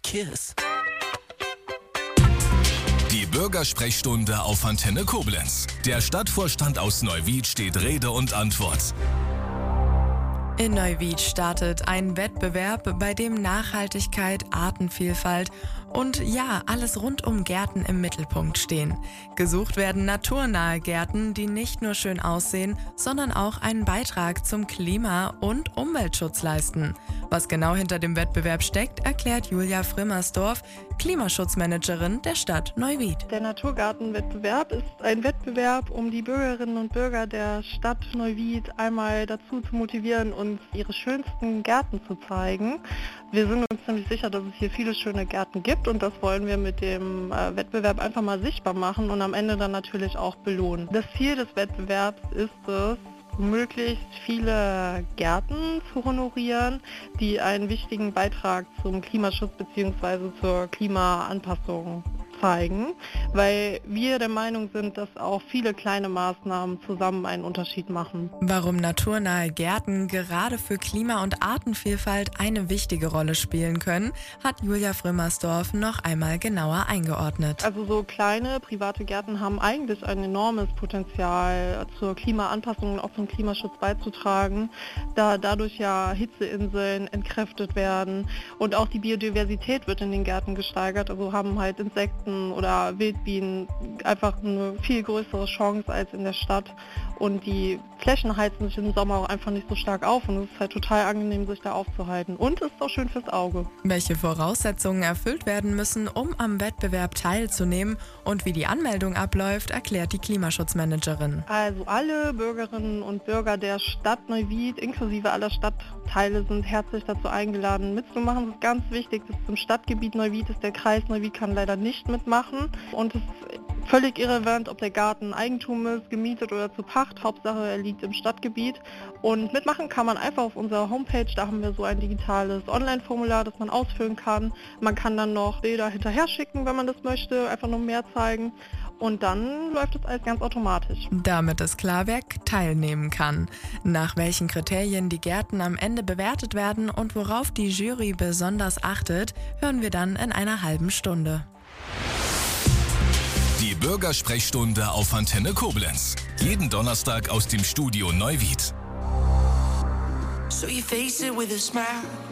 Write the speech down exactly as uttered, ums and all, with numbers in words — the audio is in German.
Kiss. Die Bürgersprechstunde auf Antenne Koblenz. Der Stadtvorstand aus Neuwied steht Rede und Antwort. In Neuwied startet ein Wettbewerb, bei dem Nachhaltigkeit, Artenvielfalt und ja, alles rund um Gärten im Mittelpunkt stehen. Gesucht werden naturnahe Gärten, die nicht nur schön aussehen, sondern auch einen Beitrag zum Klima- und Umweltschutz leisten. Was genau hinter dem Wettbewerb steckt, erklärt Julia Frimmersdorf, Klimaschutzmanagerin der Stadt Neuwied. Der Naturgartenwettbewerb ist ein Wettbewerb, um die Bürgerinnen und Bürger der Stadt Neuwied einmal dazu zu motivieren, uns ihre schönsten Gärten zu zeigen. Wir sind uns ziemlich sicher, dass es hier viele schöne Gärten gibt und das wollen wir mit dem äh, Wettbewerb einfach mal sichtbar machen und am Ende dann natürlich auch belohnen. Das Ziel des Wettbewerbs ist es, möglichst viele Gärten zu honorieren, die einen wichtigen Beitrag zum Klimaschutz bzw. zur Klimaanpassung zeigen, weil wir der Meinung sind, dass auch viele kleine Maßnahmen zusammen einen Unterschied machen. Warum naturnahe Gärten gerade für Klima- und Artenvielfalt eine wichtige Rolle spielen können, hat Julia Frimmersdorf noch einmal genauer eingeordnet. Also so kleine private Gärten haben eigentlich ein enormes Potenzial zur Klimaanpassung und auch zum Klimaschutz beizutragen, da dadurch ja Hitzeinseln entkräftet werden und auch die Biodiversität wird in den Gärten gesteigert, also haben halt Insekten oder Wildbienen einfach eine viel größere Chance als in der Stadt und die Flächen heizen sich im Sommer auch einfach nicht so stark auf und es ist halt total angenehm, sich da aufzuhalten und es ist auch schön fürs Auge. Welche Voraussetzungen erfüllt werden müssen, um am Wettbewerb teilzunehmen und wie die Anmeldung abläuft, erklärt die Klimaschutzmanagerin. Also alle Bürgerinnen und Bürger der Stadt Neuwied inklusive aller Stadtteile sind herzlich dazu eingeladen mitzumachen. Das ist ganz wichtig, das ist im Stadtgebiet Neuwied ist, der Kreis Neuwied kann leider nicht mitmachen und es ist völlig irrelevant, ob der Garten Eigentum ist, gemietet oder zu Pacht. Hauptsache er liegt im Stadtgebiet und mitmachen kann man einfach auf unserer Homepage, da haben wir so ein digitales Online-Formular, das man ausfüllen kann. Man kann dann noch Bilder hinterher schicken, wenn man das möchte, einfach noch mehr zeigen. Und dann läuft es alles ganz automatisch. Damit ist klar, wer teilnehmen kann. Nach welchen Kriterien die Gärten am Ende bewertet werden und worauf die Jury besonders achtet, hören wir dann in einer halben Stunde. Die Bürgersprechstunde auf Antenne Koblenz. Jeden Donnerstag aus dem Studio Neuwied. So you face it with a smile.